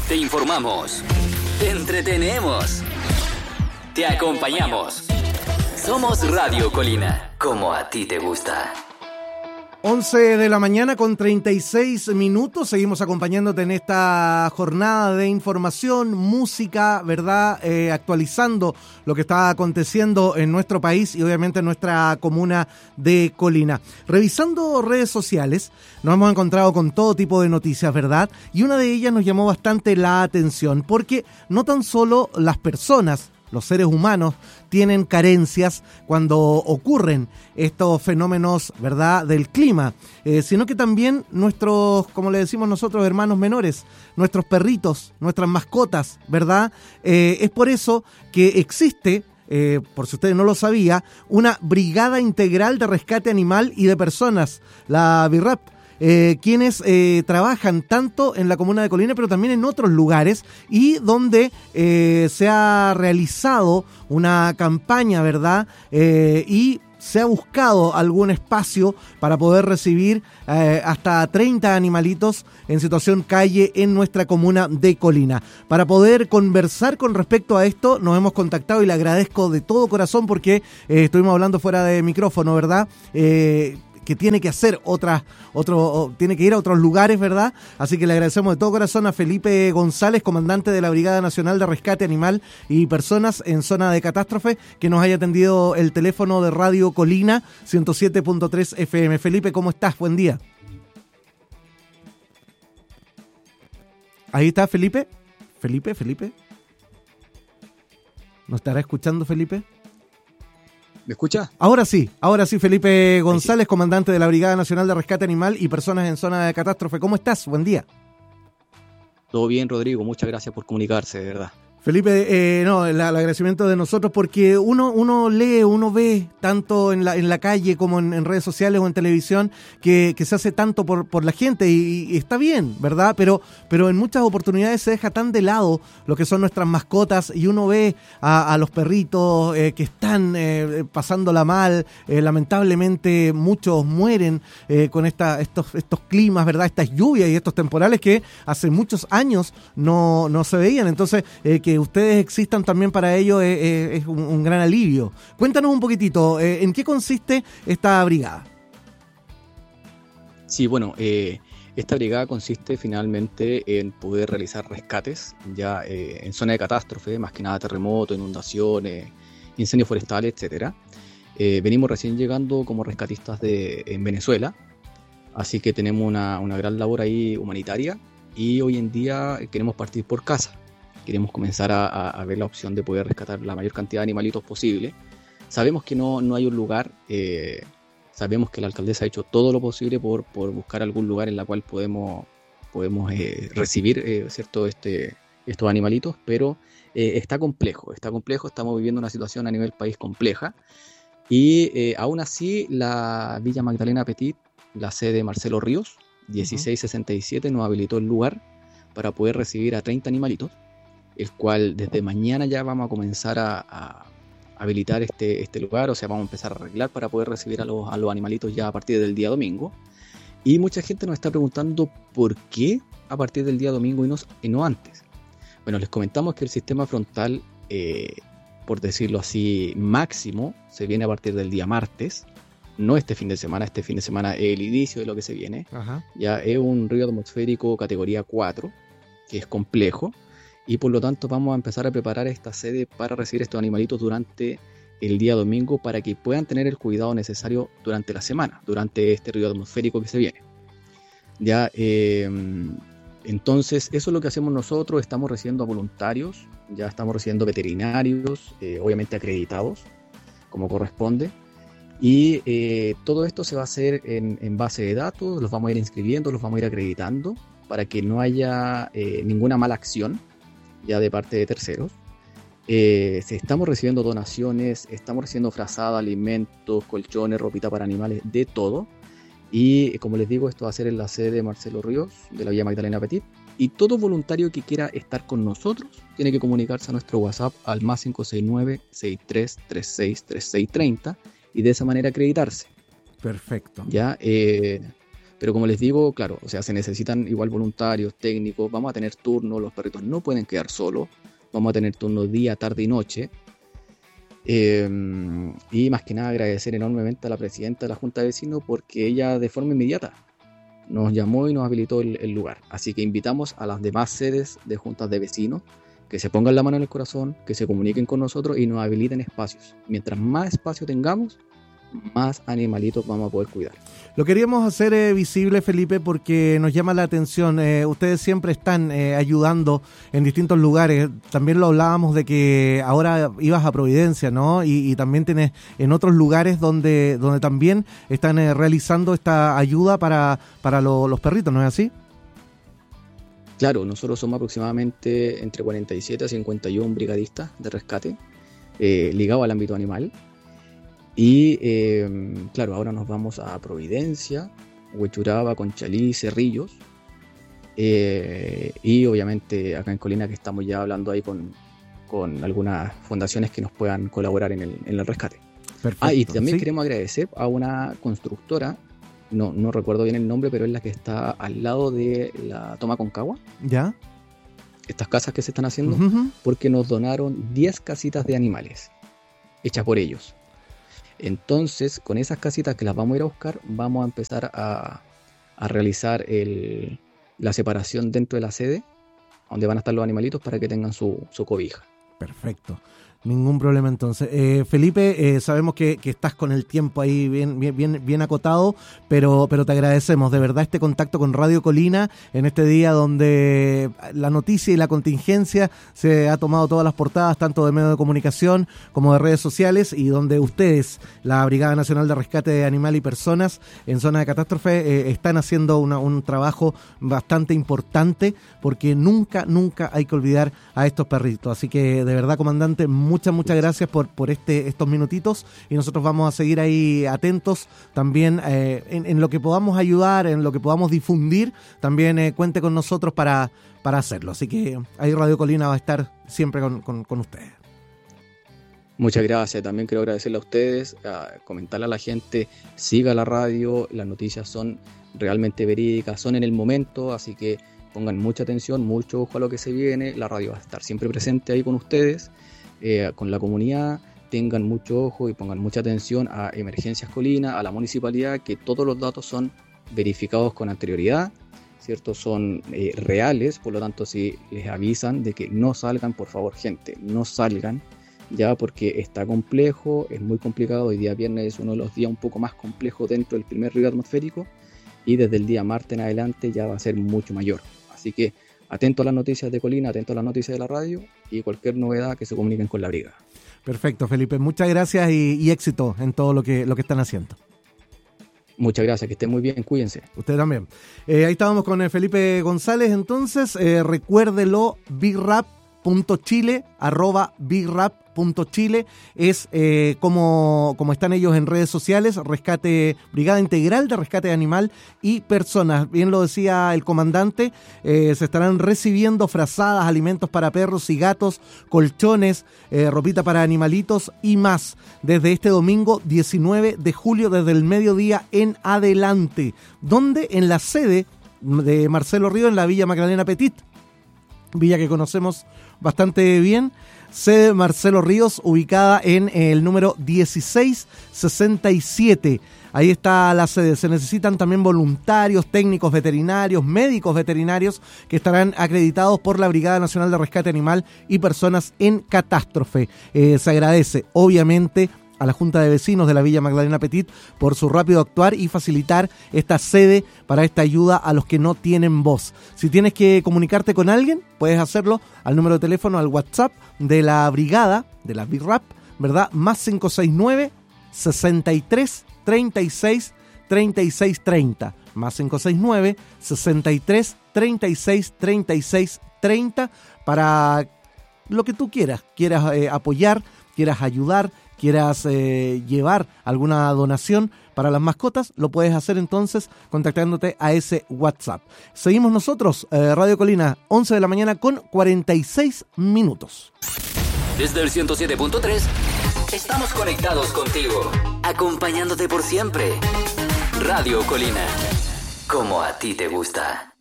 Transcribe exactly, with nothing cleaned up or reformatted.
Te informamos, te entretenemos, te acompañamos. Somos Radio Colina, como a ti te gusta. once de la mañana con treinta y seis minutos, seguimos acompañándote en esta jornada de información, música, ¿verdad? Eh, actualizando lo que está aconteciendo en nuestro país y obviamente en nuestra comuna de Colina. Revisando redes sociales, nos hemos encontrado con todo tipo de noticias, ¿verdad? Y una de ellas nos llamó bastante la atención, porque no tan solo las personas, los seres humanos, tienen carencias cuando ocurren estos fenómenos, ¿verdad?, del clima, eh, sino que también nuestros, como le decimos nosotros, hermanos menores, nuestros perritos, nuestras mascotas, ¿verdad? Eh, es por eso que existe, eh, por si ustedes no lo sabían, una brigada integral de rescate animal y de personas, la BIRAP, Eh, quienes eh, trabajan tanto en la comuna de Colina, pero también en otros lugares, y donde eh, se ha realizado una campaña, ¿verdad? Eh, y se ha buscado algún espacio para poder recibir eh, hasta treinta animalitos en situación calle en nuestra comuna de Colina. Para poder conversar con respecto a esto, nos hemos contactado y le agradezco de todo corazón porque eh, estuvimos hablando fuera de micrófono, ¿verdad? Eh, que tiene que hacer otras, otro, tiene que ir a otros lugares, ¿verdad? Así que le agradecemos de todo corazón a Felipe González, comandante de la Brigada Nacional de Rescate Animal y Personas en Zona de Catástrofe, que nos haya atendido el teléfono de Radio Colina ciento siete punto tres F M. Felipe, ¿cómo estás? Buen día. Ahí está Felipe. Felipe, Felipe. ¿Nos estará escuchando, Felipe? ¿Me escucha? Ahora sí, ahora sí, Felipe González, comandante de la Brigada Nacional de Rescate Animal y Personas en Zona de Catástrofe. ¿Cómo estás? Buen día. Todo bien, Rodrigo. Muchas gracias por comunicarse, de verdad. Felipe, eh, no, el, el agradecimiento de nosotros porque uno uno lee, uno ve tanto en la en la calle como en, en redes sociales o en televisión que, que se hace tanto por, por la gente y, y está bien, ¿verdad? Pero pero en muchas oportunidades se deja tan de lado lo que son nuestras mascotas y uno ve a, a los perritos eh, que están eh, pasándola mal, eh, lamentablemente muchos mueren eh, con esta estos estos climas, ¿verdad? Estas lluvias y estos temporales que hace muchos años no, no se veían, entonces eh, que ustedes existan también para ello es, es, es un, un gran alivio. Cuéntanos un poquitito, eh, ¿en qué consiste esta brigada? Sí, bueno, eh, esta brigada consiste finalmente en poder realizar rescates ya eh, en zona de catástrofe, más que nada terremotos, inundaciones, incendios forestales, etcétera. Eh, venimos recién llegando como rescatistas de, en Venezuela, así que tenemos una, una gran labor ahí humanitaria y hoy en día queremos partir por casa. Queremos comenzar a, a, a ver la opción de poder rescatar la mayor cantidad de animalitos posible. Sabemos que no, no hay un lugar, eh, sabemos que la alcaldesa ha hecho todo lo posible por, por buscar algún lugar en el cual podemos, podemos eh, recibir eh, cierto, este, estos animalitos, pero eh, está complejo, está complejo, estamos viviendo una situación a nivel país compleja y eh, aún así la Villa Magdalena Petit, la sede Marcelo Ríos, dieciséis sesenta y siete, nos habilitó el lugar para poder recibir a treinta animalitos, el cual desde mañana ya vamos a comenzar a, a habilitar este, este lugar, o sea, vamos a empezar a arreglar para poder recibir a los, a los animalitos ya a partir del día domingo. Y mucha gente nos está preguntando por qué a partir del día domingo y no, y no antes. Bueno, les comentamos que el sistema frontal, eh, por decirlo así, máximo, se viene a partir del día martes, no este fin de semana, este fin de semana es el inicio de lo que se viene. Ajá. Ya es un río atmosférico categoría cuatro, que es complejo, y por lo tanto vamos a empezar a preparar esta sede para recibir estos animalitos durante el día domingo para que puedan tener el cuidado necesario durante la semana, durante este río atmosférico que se viene. Ya, eh, entonces eso es lo que hacemos nosotros, estamos recibiendo a voluntarios, ya estamos recibiendo veterinarios, eh, obviamente acreditados, como corresponde, y eh, todo esto se va a hacer en, en base de datos, los vamos a ir inscribiendo, los vamos a ir acreditando, para que no haya eh, ninguna mala acción, ya de parte de terceros. Eh, estamos recibiendo donaciones, estamos recibiendo frazada, alimentos, colchones, ropita para animales, de todo. Y como les digo, esto va a ser en la sede de Marcelo Ríos, de la Villa Magdalena Petit. Y todo voluntario que quiera estar con nosotros tiene que comunicarse a nuestro WhatsApp al más cinco seis nueve, seis tres tres seis, tres seis tres cero y de esa manera acreditarse. Perfecto. Ya, eh, Pero como les digo, claro, o sea, se necesitan igual voluntarios, técnicos, vamos a tener turnos, los perritos no pueden quedar solos, vamos a tener turnos día, tarde y noche. Eh, y más que nada agradecer enormemente a la presidenta de la Junta de Vecinos porque ella de forma inmediata nos llamó y nos habilitó el, el lugar. Así que invitamos a las demás sedes de juntas de vecinos que se pongan la mano en el corazón, que se comuniquen con nosotros y nos habiliten espacios. Mientras más espacio tengamos, más animalitos vamos a poder cuidar. Lo queríamos hacer eh, visible, Felipe, porque nos llama la atención. Eh, ustedes siempre están eh, ayudando en distintos lugares. También lo hablábamos de que ahora ibas a Providencia, ¿no? Y, y también tienes en otros lugares donde, donde también están eh, realizando esta ayuda para, para lo, los perritos, ¿no es así? Claro, nosotros somos aproximadamente entre cuarenta y siete a cincuenta y uno brigadistas de rescate eh, ligados al ámbito animal. Y eh, claro, ahora nos vamos a Providencia, Huechuraba, Conchalí, Cerrillos. Eh, y obviamente acá en Colina que estamos ya hablando ahí con, con algunas fundaciones que nos puedan colaborar en el, en el rescate. Perfecto. Ah, y también ¿Sí? queremos agradecer a una constructora, no, no recuerdo bien el nombre, pero es la que está al lado de la Toma Concagua. ¿Ya? Estas casas que se están haciendo, Uh-huh. porque nos donaron diez casitas de animales hechas por ellos. Entonces, con esas casitas que las vamos a ir a buscar, vamos a empezar a, a realizar el, la separación dentro de la sede, donde van a estar los animalitos para que tengan su, su cobija. Perfecto. Ningún problema entonces. Eh, Felipe, eh, sabemos que, que estás con el tiempo ahí bien, bien, bien, bien acotado, pero, pero te agradecemos de verdad este contacto con Radio Colina en este día donde la noticia y la contingencia se ha tomado todas las portadas, tanto de medios de comunicación como de redes sociales, y donde ustedes, la Brigada Nacional de Rescate de Animal y Personas en zona de catástrofe, eh, están haciendo una, un trabajo bastante importante, porque nunca, nunca hay que olvidar a estos perritos. Así que de verdad, comandante, muchas, muchas gracias por, por este, estos minutitos, y nosotros vamos a seguir ahí atentos también eh, en, en lo que podamos ayudar, en lo que podamos difundir. También eh, cuente con nosotros para, para hacerlo. Así que ahí Radio Colina va a estar siempre con, con, con ustedes. Muchas gracias. También quiero agradecerle a ustedes, a comentarle a la gente, siga la radio, las noticias son realmente verídicas, son en el momento, así que pongan mucha atención, mucho ojo a lo que se viene. La radio va a estar siempre presente ahí con ustedes. Eh, con la comunidad, tengan mucho ojo y pongan mucha atención a Emergencias Colina, a la municipalidad, que todos los datos son verificados con anterioridad, ¿cierto? Son eh, reales, por lo tanto, si les avisan de que no salgan, por favor, gente, no salgan, ya, porque está complejo, es muy complicado. Hoy día viernes es uno de los días un poco más complejos dentro del primer río atmosférico, y desde el día martes en adelante ya va a ser mucho mayor. Así que atento a las noticias de Colina, atento a las noticias de la radio, y cualquier novedad que se comuniquen con la brigada. Perfecto, Felipe. Muchas gracias y, y éxito en todo lo que, lo que están haciendo. Muchas gracias, que estén muy bien, cuídense. Usted también. Eh, ahí estábamos con eh, Felipe González, entonces, eh, recuérdelo, bigrap punto chile, arroba bigrap punto chile, es eh, como, como están ellos en redes sociales, Rescate, Brigada Integral de Rescate Animal y Personas. Bien lo decía el comandante, eh, se estarán recibiendo frazadas, alimentos para perros y gatos, colchones, eh, ropita para animalitos y más, desde este domingo diecinueve de julio, desde el mediodía en adelante, donde en la sede de Marcelo Ríos, en la Villa Magdalena Petit, villa que conocemos bastante bien, sede Marcelo Ríos, ubicada en el número dieciséis sesenta y siete. Ahí está la sede. Se necesitan también voluntarios, técnicos veterinarios, médicos veterinarios que estarán acreditados por la Brigada Nacional de Rescate Animal y Personas en Catástrofe. Eh, se agradece, obviamente, a la Junta de Vecinos de la Villa Magdalena Petit por su rápido actuar y facilitar esta sede para esta ayuda a los que no tienen voz. Si tienes que comunicarte con alguien, puedes hacerlo al número de teléfono, al WhatsApp de la brigada, de la BIRAP, ¿verdad? Más cinco seis nueve, sesenta y tres, treinta y seis, treinta y seis, treinta. Más cinco seis nueve, sesenta y tres, treinta y seis, treinta y seis, treinta para lo que tú quieras. Quieras eh, apoyar, quieras ayudar, quieras eh, llevar alguna donación para las mascotas, lo puedes hacer entonces contactándote a ese WhatsApp. Seguimos nosotros, eh, Radio Colina, once de la mañana con cuarenta y seis minutos. Desde el ciento siete punto tres, estamos conectados contigo, acompañándote por siempre. Radio Colina. como a ti te gusta.